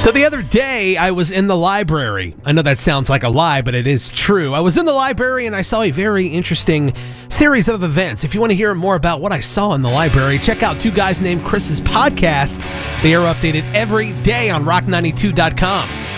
So the other day, I was in the library. I know that sounds like a lie, but it is true. I was in the library and I saw a very interesting series of events. If you want to hear more about what I saw in the library, check out Two Guys Named Chris's podcasts. They are updated every day on rock92.com.